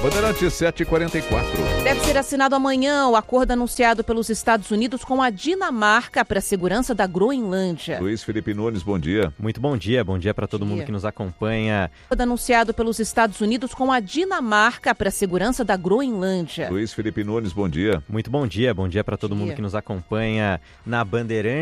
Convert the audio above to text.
Bandeirantes 7h44. Deve ser assinado amanhã o acordo anunciado pelos Estados Unidos com a Dinamarca para a segurança da Groenlândia. Luiz Felipe Nunes, bom dia. Muito bom dia para todo mundo que nos acompanha. Acordo anunciado pelos Estados Unidos com a Dinamarca para a segurança da Groenlândia. Luiz Felipe Nunes, bom dia. Muito bom dia para todo mundo que nos acompanha na Bandeirantes.